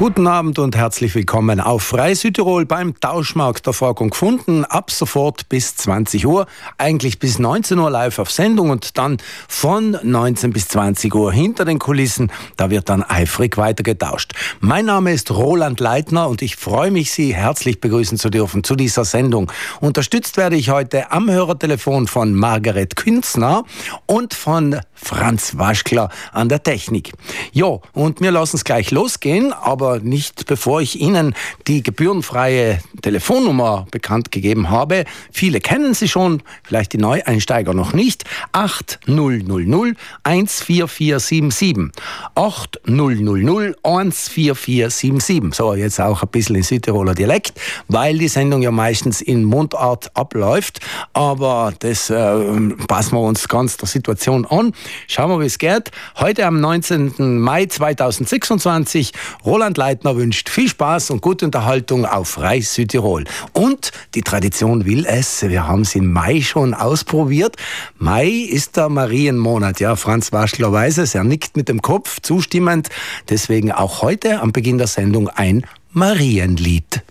Guten Abend und herzlich willkommen auf Frei Südtirol beim Tauschmarkt der Frag und Gefunden. Ab sofort bis 20 Uhr, eigentlich bis 19 Uhr live auf Sendung und dann von 19 bis 20 Uhr hinter den Kulissen. Da wird dann eifrig weitergetauscht. Mein Name ist Roland Leitner und ich freue mich, Sie herzlich begrüßen zu dürfen zu dieser Sendung. Unterstützt werde ich heute am Hörertelefon von Margaret Künzner und von Franz Waschler an der Technik. Jo, und wir lassen es gleich losgehen, aber nicht bevor ich Ihnen die gebührenfreie Telefonnummer bekannt gegeben habe. Viele kennen sie schon, vielleicht die Neueinsteiger noch nicht. 8000 14477. 8000 14477. So, jetzt auch ein bisschen in Südtiroler Dialekt, weil die Sendung ja meistens in Mundart abläuft. Aber das passen wir uns ganz der Situation an. Schauen wir, wie es geht. Heute am 19. Mai 2026. Roland Leitner wünscht viel Spaß und gute Unterhaltung auf Frei Südtirol. Und die Tradition will es, wir haben es im Mai schon ausprobiert. Mai ist der Marienmonat. Ja, Franz Waschler weiß es, er nickt mit dem Kopf zustimmend. Deswegen auch heute am Beginn der Sendung ein Marienlied.